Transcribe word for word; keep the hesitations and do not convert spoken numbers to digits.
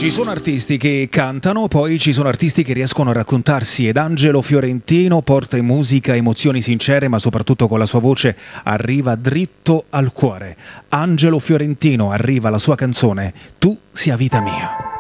Ci sono artisti che cantano, poi ci sono artisti che riescono a raccontarsi ed Angelo Fiorentino porta in musica emozioni sincere, ma soprattutto con la sua voce arriva dritto al cuore. Angelo Fiorentino, arriva la sua canzone Tu sia vita mia.